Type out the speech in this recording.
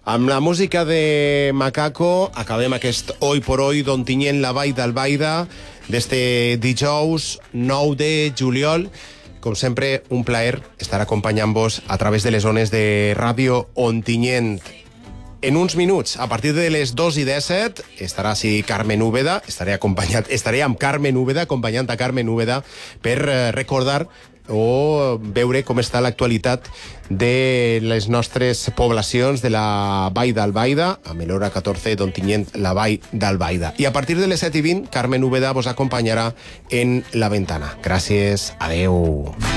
Amb la música de Macaco acabem aquest Hoy por Hoy d'Ontinyent la Vall d'Albaida d'este dijous 9 de juliol. Com sempre, un plaer estar acompanyant-vos a través de les zones de Ràdio Ontinyent. En uns minuts, a partir de les 2:17, estarà així Carmen Úbeda, estaré amb Carmen Úbeda, acompanyant a Carmen Úbeda, per recordar o veure com està l'actualitat de les nostres poblacions de la Vall d'Albaida, amb l'hora 14 d'Ontinyent, la Vall d'Albaida. I a partir de les 7:20, Carmen Úbeda vos acompanyarà en La Ventana. Gràcies, adeu.